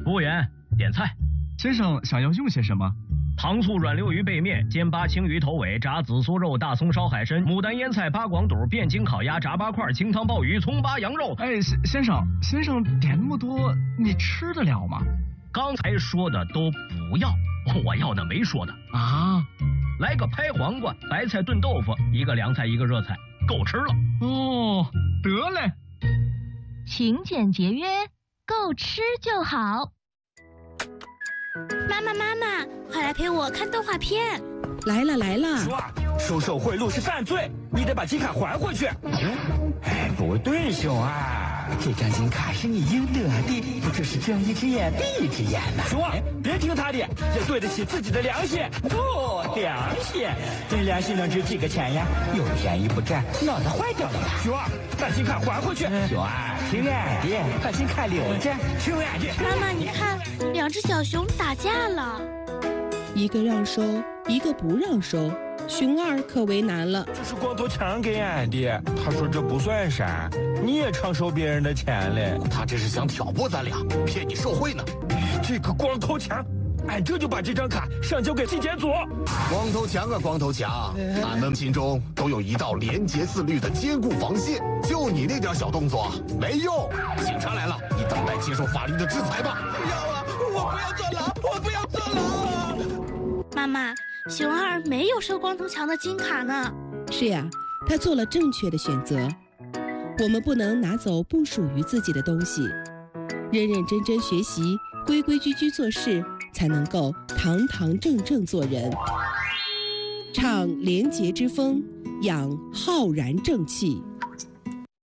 服务员，点菜。 先生想要用些什么？ 糖醋软溜鱼背面、煎八青鱼头尾、炸紫苏肉、大葱烧海参、牡丹腌菜、八广肚、汴京烤鸭、炸八块、清汤鲍鱼、葱八羊肉。 哎，先生点那么多，你吃得了吗？ 刚才说的都不要，我要的没说的啊。 来个拍黄瓜、白菜炖豆腐，一个凉菜一个热菜，够吃了。 哦，得嘞。 勤俭节约，够吃就好。 妈妈，快来陪我看动画片。 来了。 叔啊，收受贿赂是犯罪，你得把金卡还回去。哎，不对，兄啊，这张金卡是你应得的，不就是睁一只眼闭一只眼吗？叔啊，别听他的，要对得起自己的良心。哦，良心，这良心能值几个钱呀？有便宜不占，脑子坏掉了吧？叔啊，把金卡还回去。叔啊，听俺的，把金卡留着。听俺的。 妈妈，你看，2只小熊打架了， 一个让收，一个不让收。熊二可为难了， 这是光头强给俺的，他说这不算啥，你也常收别人的钱嘞。 他这是想挑拨咱俩，骗你受贿呢。 这个光头强，俺这就把这张卡上交给纪检组。 光头强啊，光头强，俺们心中都有一道廉洁自律的坚固防线，就你那点小动作没用。警察来了，你等待接受法律的制裁吧。 不要啊，我不要坐牢，我不要坐牢。 妈妈，熊二没有收光头强的金卡呢。 是呀，他做了正确的选择。我们不能拿走不属于自己的东西，认认真真学习，规规矩矩做事，才能够堂堂正正做人。唱廉洁之风，养浩然正气。